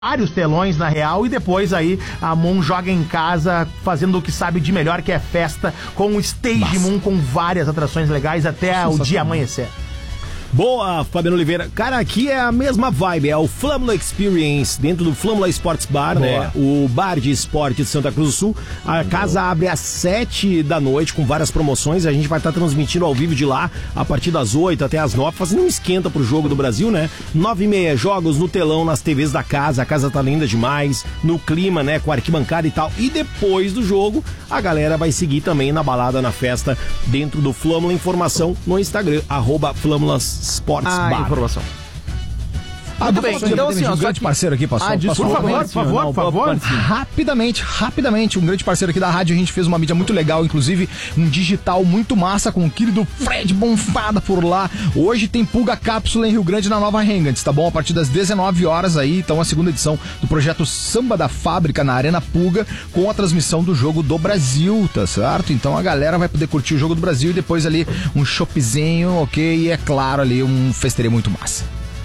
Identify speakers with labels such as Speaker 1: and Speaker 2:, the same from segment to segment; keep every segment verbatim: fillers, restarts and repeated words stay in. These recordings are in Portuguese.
Speaker 1: vários telões na real, e depois aí a Moon joga em casa fazendo o que sabe de melhor, que é festa, com o Stage Nossa. Moon, com várias atrações legais até o dia amanhecer.
Speaker 2: Boa, Fabiano Oliveira. Cara, aqui é a mesma vibe, é o Flâmula Experience, dentro do Flâmula Sports Bar, Boa. né? O bar de esporte de Santa Cruz do Sul. A casa abre às sete da noite, com várias promoções. A gente vai estar transmitindo ao vivo de lá, a partir das oito até as nove, fazendo um esquenta pro jogo do Brasil, né? Nove e meia, jogos no telão, nas T Vs da casa. A casa tá linda demais, no clima, né? Com arquibancada e tal. E depois do jogo, a galera vai seguir também na balada, na festa, dentro do Flâmula. Informação no Instagram, arroba Flâmulas Sports
Speaker 3: ah,
Speaker 2: Bar.
Speaker 3: Informação.
Speaker 4: Ah, Muito bem, então assim, ó, um grande que... parceiro aqui, passou.
Speaker 3: Ah, desculpa,
Speaker 4: passou
Speaker 3: por favor, por favor, por favor.
Speaker 4: Rapidamente, rapidamente, um grande parceiro aqui da rádio, a gente fez uma mídia muito legal, inclusive um digital muito massa com o querido Fred Bonfada por lá. Hoje tem Pulga Cápsula em Rio Grande, na Nova Hangants, tá bom? A partir das dezenove horas aí, então a segunda edição do projeto Samba da Fábrica na Arena Pulga, com a transmissão do Jogo do Brasil, tá certo? Então a galera vai poder curtir o Jogo do Brasil e depois ali um choppzinho, ok? E é claro ali um festeirê muito massa.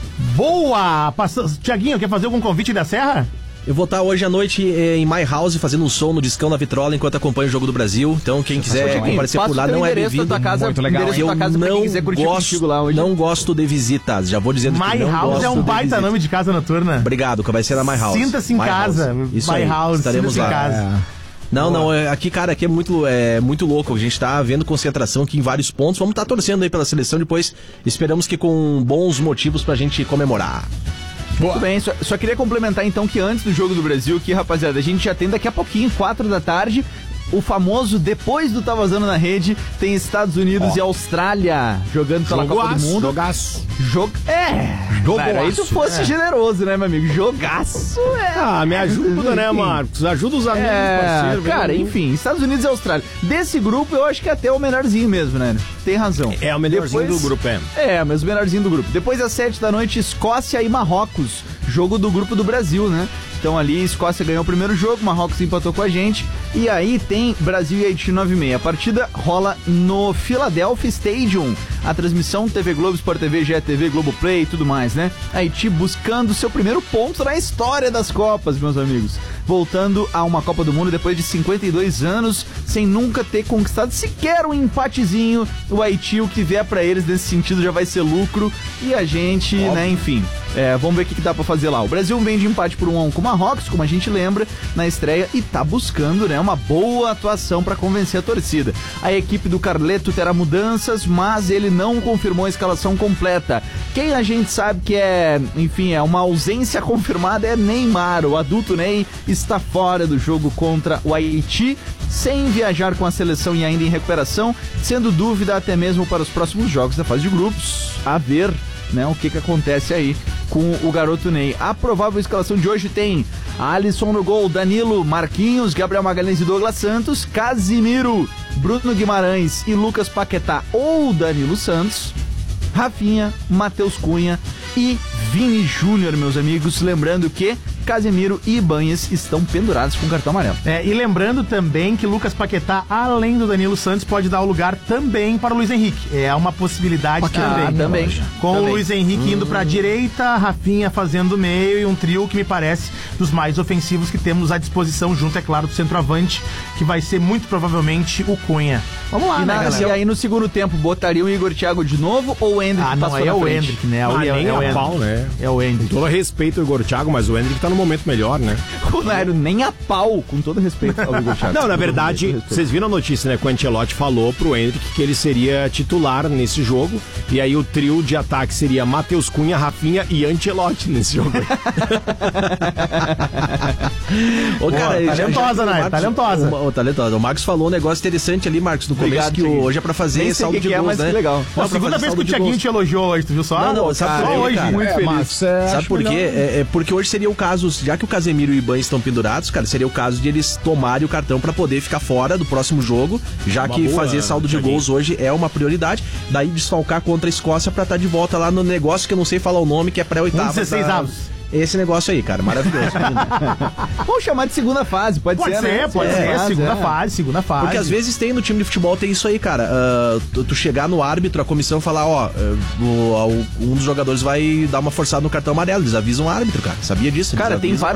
Speaker 1: Boa! Tiaguinho, quer fazer algum convite da Serra?
Speaker 5: Eu vou estar hoje à noite eh, em My House fazendo um som no Discão da Vitrola enquanto acompanho o Jogo do Brasil. Então quem quiser comparecer por lá não é bem-vindo.
Speaker 3: Muito legal.
Speaker 5: Eu não gosto, lá hoje. não gosto de visitas. Já vou dizendo
Speaker 1: My
Speaker 5: que não
Speaker 1: House
Speaker 5: gosto
Speaker 1: é um baita nome de casa noturna.
Speaker 5: Obrigado, que vai ser na My House.
Speaker 1: Sinta-se em
Speaker 5: My
Speaker 1: casa.
Speaker 5: House. Isso
Speaker 1: My
Speaker 5: aí,
Speaker 1: House,
Speaker 5: estaremos
Speaker 1: sinta-se
Speaker 5: lá.
Speaker 1: em casa.
Speaker 5: É. Não, Boa. não, é, aqui, cara, aqui é muito, é muito louco. A gente tá vendo concentração aqui em vários pontos. Vamos estar tá torcendo aí pela seleção depois. Esperamos que com bons motivos pra gente comemorar.
Speaker 3: Boa. Muito bem, só, só queria complementar então que antes do Jogo do Brasil aqui, rapaziada, a gente já tem daqui a pouquinho, quatro da tarde, o famoso Depois do Tá Vazando na Rede, tem Estados Unidos oh. e Austrália jogando pela
Speaker 2: Jogaço,
Speaker 3: Copa do Mundo.
Speaker 2: Jogaço.
Speaker 3: Jog... É, cara, aí tu fosse é. generoso, né, meu amigo? Jogaço é.
Speaker 2: Ah, me ajuda, né, Marcos? Ajuda os amigos,
Speaker 3: é,
Speaker 2: parceiros.
Speaker 3: Cara,
Speaker 2: mesmo.
Speaker 3: enfim, Estados Unidos e Austrália. Desse grupo, eu acho que até é o melhorzinho mesmo, né? Tem razão.
Speaker 2: É o melhorzinho
Speaker 3: Depois...
Speaker 2: do grupo, é.
Speaker 3: É, mas o melhorzinho do grupo. Depois das sete da noite, Escócia e Marrocos. Jogo do grupo do Brasil, né? Então ali, Escócia ganhou o primeiro jogo, Marrocos empatou com a gente. E aí tem Brasil e Haiti nove e meia. A partida rola no Philadelphia Stadium. A transmissão T V Globo, Sport T V, G E T V, Globoplay e tudo mais, né? Haiti buscando seu primeiro ponto na história das Copas, meus amigos. Voltando a uma Copa do Mundo depois de cinquenta e dois anos, sem nunca ter conquistado sequer um empatezinho. O Haiti, o que vier pra eles nesse sentido já vai ser lucro. E a gente, Óbvio. né, enfim... É, vamos ver o que, que dá pra fazer lá. O Brasil vem de empate por um a um com o Marrocos, como a gente lembra, na estreia, e tá buscando, né, uma boa atuação pra convencer a torcida. A equipe do Carleto terá mudanças, mas ele não confirmou a escalação completa. Quem a gente sabe que é, enfim, é uma ausência confirmada é Neymar. O adulto Ney está fora do jogo contra o Haiti, sem viajar com a seleção e ainda em recuperação, sendo dúvida até mesmo para os próximos jogos da fase de grupos. A ver... né, o que que acontece aí com o garoto Ney. A provável escalação de hoje tem Alisson no gol, Danilo, Marquinhos, Gabriel Magalhães e Douglas Santos, Casimiro, Bruno Guimarães e Lucas Paquetá ou Danilo Santos, Rafinha, Matheus Cunha e Vini Júnior, meus amigos. Lembrando que Casemiro e Ibanez estão pendurados com cartão amarelo.
Speaker 1: É, e lembrando também que Lucas Paquetá, além do Danilo Santos, pode dar o lugar também para o Luiz Henrique. É uma possibilidade
Speaker 3: ah,
Speaker 1: também.
Speaker 3: também.
Speaker 1: Com
Speaker 3: também.
Speaker 1: o Luiz Henrique
Speaker 3: hum.
Speaker 1: indo para a direita, Rafinha fazendo meio e um trio que me parece dos mais ofensivos que temos à disposição, junto, é claro, do centroavante, que vai ser muito provavelmente o Cunha. Vamos lá,
Speaker 3: e
Speaker 1: né,
Speaker 3: na,
Speaker 1: galera?
Speaker 3: E aí no segundo tempo, botaria o Igor Thiago de novo ou o Endrick
Speaker 1: ah, não,
Speaker 3: passou
Speaker 1: é
Speaker 3: na
Speaker 1: o
Speaker 3: frente?
Speaker 1: Endrick, né?
Speaker 2: Ah,
Speaker 1: é,
Speaker 2: nem
Speaker 1: é o
Speaker 2: a pau, né?
Speaker 1: É o Endrick.
Speaker 2: Com todo respeito ao Igor Thiago, mas o Endrick tá no momento melhor, né?
Speaker 3: Nairo, nem a pau, com todo respeito ao Igor Thiago.
Speaker 2: Não, na verdade, vocês viram a notícia, né? Que o Ancelotti falou pro Endrick que ele seria titular nesse jogo. E aí o trio de ataque seria Matheus Cunha, Rafinha e Ancelotti nesse jogo.
Speaker 5: Ô, cara,
Speaker 1: Boa, talentosa,
Speaker 5: já, já,
Speaker 1: né? Talentosa.
Speaker 5: O, o, talentosa. O Marcos falou um negócio interessante ali, Marcos, no começo, que o, hoje é pra fazer saldo de
Speaker 3: que
Speaker 5: gols,
Speaker 3: é, mas
Speaker 5: né?
Speaker 3: Que legal.
Speaker 1: Não, a segunda vez que o Thiaguinho te elogiou hoje, tu viu só?
Speaker 5: Não, não, sabe
Speaker 1: cara,
Speaker 5: por quê,
Speaker 1: hoje,
Speaker 5: cara?
Speaker 1: muito
Speaker 4: é,
Speaker 1: feliz.
Speaker 4: Marcos, é,
Speaker 5: sabe por quê? É, é porque hoje seria o caso, já que o Casemiro e o Ibanez estão pendurados, cara, seria o caso de eles tomarem o cartão pra poder ficar fora do próximo jogo, já uma que boa, fazer saldo de Thiaguinho. Gols hoje é uma prioridade, daí desfalcar contra a Escócia pra estar de volta lá no negócio que eu não sei falar o nome, que é pré-oitava.
Speaker 1: dezesseis avos.
Speaker 5: esse negócio aí, cara, maravilhoso.
Speaker 3: Vamos chamar de segunda fase, pode,
Speaker 1: Pode
Speaker 3: ser,
Speaker 1: ser,
Speaker 3: né?
Speaker 1: pode
Speaker 3: É,
Speaker 1: ser,
Speaker 3: fase,
Speaker 1: segunda
Speaker 3: é.
Speaker 1: fase, segunda fase.
Speaker 5: Porque às vezes tem no time de futebol, tem isso aí, cara. Uh, tu, tu chegar no árbitro, a comissão falar, ó, uh, o- o- um dos jogadores vai dar uma forçada no cartão amarelo. Eles avisam o árbitro, cara. Sabia disso? Eles
Speaker 3: Cara, tem
Speaker 5: avisam.